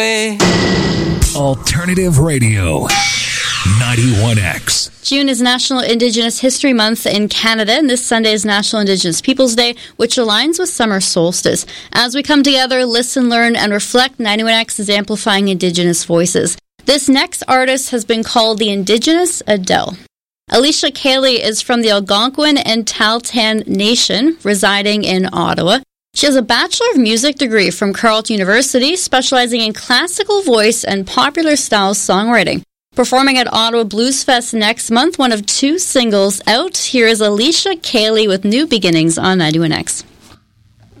Alternative Radio, 91X. June is National Indigenous History Month in Canada, and this Sunday is National Indigenous Peoples Day, which aligns with summer solstice. As we come together, listen, learn, and reflect, 91X is amplifying Indigenous voices. This next artist has been called the Indigenous Adele. Alicia Cayley is from the Algonquin and Tahltan Nation, residing in Ottawa. She has a Bachelor of Music degree from Carleton University, specializing in classical voice and popular style songwriting. Performing at Ottawa Blues Fest next month, one of 2 singles out. Here is Alicia Cayley with New Beginnings on 91X.